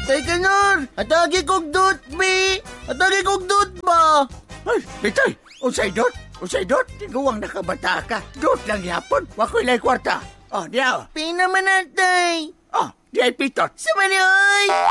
Tay Kanor, atagi kog dot, be. Atagi kog dot ba? Ay, bitay, unsay dot? Unsay dot? Tiguwang nakabata ka. Dot lang yapon. Wako'y lay kwarta. Oh, diyaw. Pinaman na, tay. Oh, di ay pitot. Sama niyo, ay.